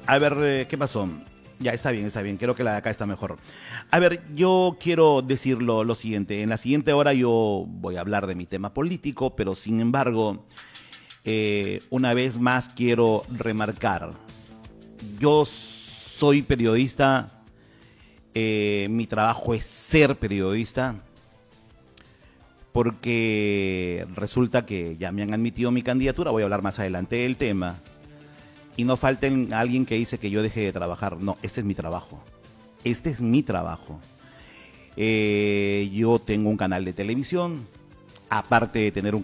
A ver, ¿qué pasó? Ya, está bien, está bien. Creo que la de acá está mejor. A ver, yo quiero decir lo siguiente. En la siguiente hora yo voy a hablar de mi tema político, pero sin embargo, una vez más quiero remarcar. Yo soy periodista, mi trabajo es ser periodista, porque resulta que ya me han admitido mi candidatura, voy a hablar más adelante del tema, y no falten alguien que dice que yo deje de trabajar. No, este es mi trabajo. Este es mi trabajo. Yo tengo un canal de televisión, aparte de tener un